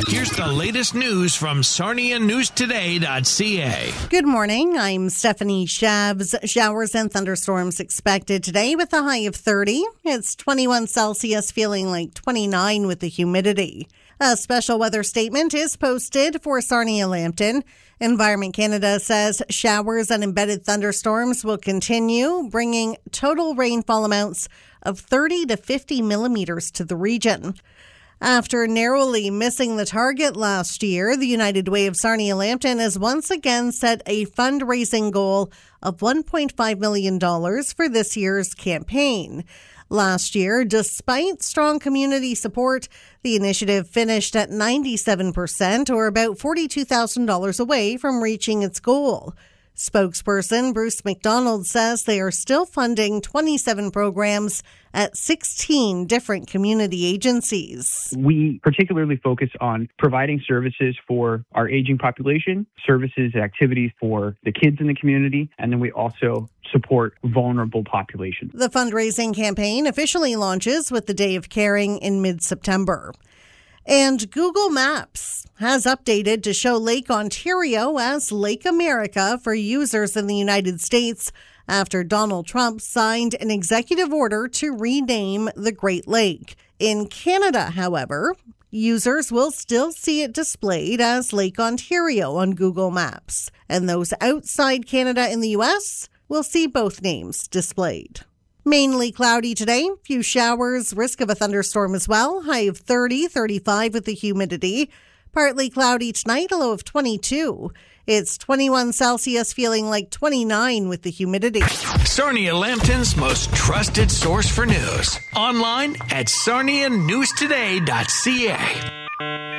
Here's the latest news from SarniaNewsToday.ca. Good morning. I'm Stephanie Shabs. Showers and thunderstorms expected today with a high of 30. It's 21 Celsius, feeling like 29 with the humidity. A special weather statement is posted for Sarnia-Lambton. Environment Canada says showers and embedded thunderstorms will continue, bringing total rainfall amounts of 30 to 50 millimeters to the region. After narrowly missing the target last year, the United Way of Sarnia-Lambton has once again set a fundraising goal of $1.5 million for this year's campaign. Last year, despite strong community support, the initiative finished at 97%, or about $42,000 away from reaching its goal. Spokesperson Bruce McDonald says they are still funding 27 programs at 16 different community agencies. We particularly focus on providing services for our aging population, services and activities for the kids in the community, and then we also support vulnerable populations. The fundraising campaign officially launches with the Day of Caring in mid-September. And Google Maps has updated to show Lake Ontario as Lake America for users in the United States after Donald Trump signed an executive order to rename the Great Lake. In Canada, however, users will still see it displayed as Lake Ontario on Google Maps, and those outside Canada in the U.S. will see both names displayed. Mainly cloudy today, few showers, risk of a thunderstorm as well, high of 30, 35 with the humidity. Partly cloudy tonight, a low of 22. It's 21 Celsius, feeling like 29 with the humidity. Sarnia-Lambton's most trusted source for news. Online at SarniaNewsToday.ca.